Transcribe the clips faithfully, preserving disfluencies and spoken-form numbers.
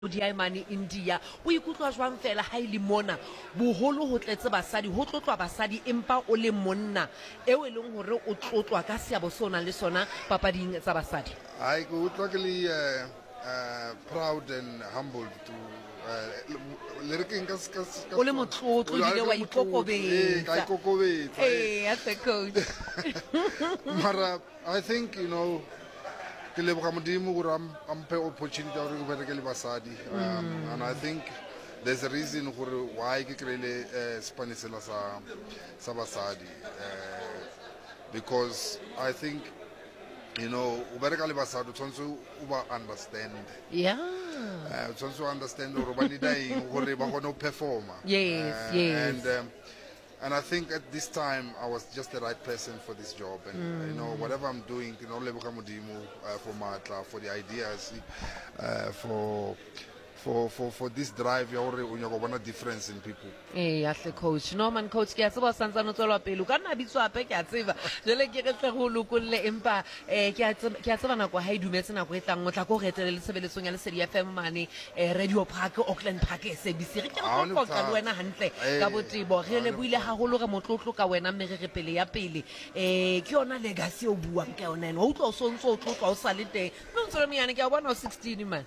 Diamani India o ikutlwa jwang fela ha ile mona boholo ho tletse basadi ho tlotlwa basadi empa o le monna eo e leng hore o tlotlwa ka seabo sona le sona papading tsa basadi. I go luckily uh, uh, proud and humbled to le re keng ka ka o le motlotlo ile wa ikokobetsa ka ikokobetsa eh as a coach. Mara I think you know ke leboga modimo gore ampe opportunity ya gore go bereke le basadi and I think there's a reason gore why ke krele spanisela sa sa basadi because I think you know o bereka le basadi tshwanetse o ba understand yeah uh tshwanetse o understand gore ba need eng gore ba gone o performa yes yes and um, And I think at this time I was just the right person for this job, and mm. you know whatever I'm doing, you know, leboga modimo uh, for Matla, for the ideas, uh, for for for for this drive. You already you know one difference in people. Eh, as a coach, no man coach ke a tseba santsa no tswela pele ka nna bitso ape ke a tseba jele ke re tle go lokolle empa eh ke a tseba ke a tseba nako ha e dumetse nako e tlang o tla go retele le sebeletsong ya Lesedi F M mane eh Radio Park Auckland Park S A B C re ke re go ka le wena hantle ka botebo re le buile haholo re motlotlo ka wena mme re pele ya pele eh ke yona legacy o buang ka yona ene o tlo so ntse o tlotlwa o sa le teng mme ntse me yana ke a bona o sixteen man.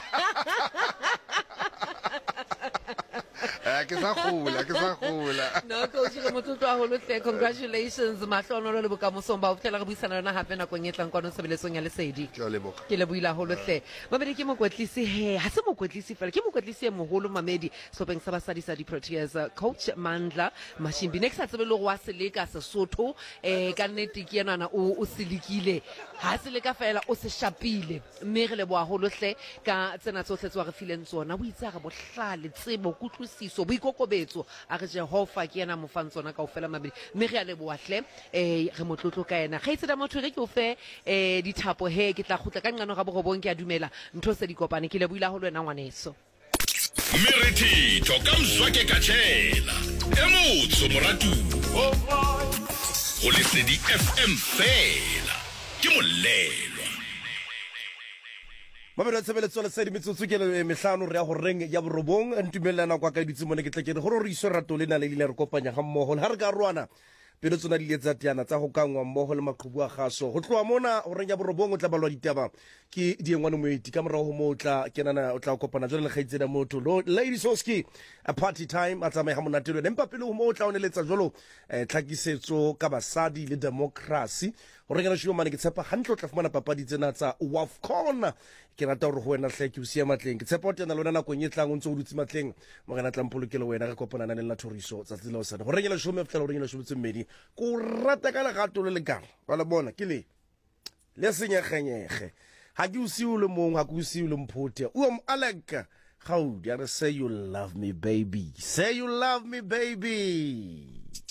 ke sa gola ke sa gola no coach re motlotlo a holo tle congratulations mahlono le bokamosong ba o tlela re buisana rena hape nako e tlang kwano sebeletsong ya Lesedi ke a leboga ke le buila holo tle mabedi ke mokwetlisi he ha se mokwetlisi fela ke mokwetlisi e moholo Mamedi sopeng sa basadi sa di Proteas coach Mandla Mashimbi next a tsebe le go wa seleka Sesotho eh ka nnete ke yena o o silikile ha se le ka fela o se shapile mme re le boa holo tle ka tsena tsohle tswa re fileng tsona o itse ga bohlale tsebo kutlwisiso boikokobetso a re Jehova ke yena mofang tsona ka ofela mabedi mme re a le boahle eh re motlotlo ka yena ga itseda motho re ke o fe eh dithapo he ke tla khutla ka nqano ga borobong ke a dumela ntho se di kopane ke le buila ho lwena ngwaneso Meriti toka mzwake kachela emutso moratu go Lesedi F M fela ke molelwa Mabelo tsebeletso le sedi metsotso ke le mehlano re ya go reng ya borobong ntumelana kwa ka ditse mone ke tle ke gore re iso rato le na le ile re kopanya ga mmogo le ha re ka rwana pele tsona di letsa tiana tsa go kangwa mmogo le maqhubu a gaso go tloa mona go reng ya borobong o tla balwa ditaba ke diengwane moeti ka morago mo tla kenana o tla kopana jole le gaitseda motho lo ladies hoski a party time a tsamaye ga monatelo le mpa pele go mo tla o neletsa jolo eh tlhakisetso ka basadi le democracy go reng ya shimo mane ke tshepa hantle o tla fumana papadi tsena tsa WAFCON ke rata gore go wena hle ke o sia matleng ke tshepa o tena lona nako nyetlang o ntse o dutse matleng mo gana tlampolokelo wena re kopana na le la thoriso tsa tsela o sana go reng ya shimo fela go reng ya shimo tsemmedi ko rata ka legato le lekala ba la bona ke le le senyegengege ha ke o siu le mong ha ke o siu le mphothe o mo aleka gaudi ya re say you love me baby say you love me baby